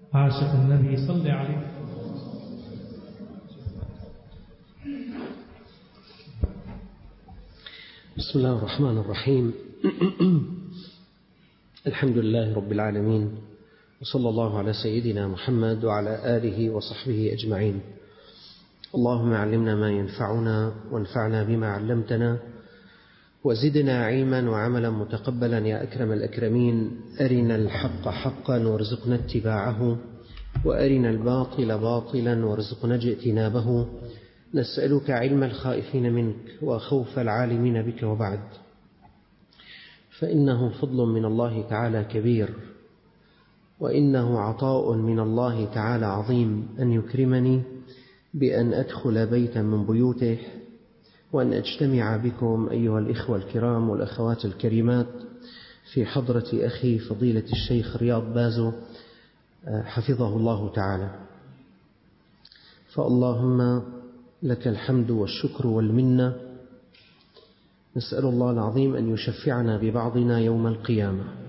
عاشق النبي صلى عليه. بسم الله الرحمن الرحيم. الحمد لله رب العالمين، وصلى الله على سيدنا محمد وعلى آله وصحبه أجمعين. اللهم علمنا ما ينفعنا وانفعنا بما علمتنا وزدنا علما وعملا متقبلا يا أكرم الأكرمين. أرنا الحق حقا وارزقنا اتباعه، وأرنا الباطل باطلا وارزقنا اجتنابه. نسألك علم الخائفين منك وخوف العالمين بك، وبعد، فإنه فضل من الله تعالى كبير، وإنه عطاء من الله تعالى عظيم أن يكرمني بأن أدخل بيتا من بيوته، وأن أجتمع بكم أيها الإخوة الكرام والأخوات الكريمات في حضرة أخي فضيلة الشيخ رياض بازو حفظه الله تعالى. فاللهم لك الحمد والشكر والمنة. نسأل الله العظيم أن يشفعنا ببعضنا يوم القيامة.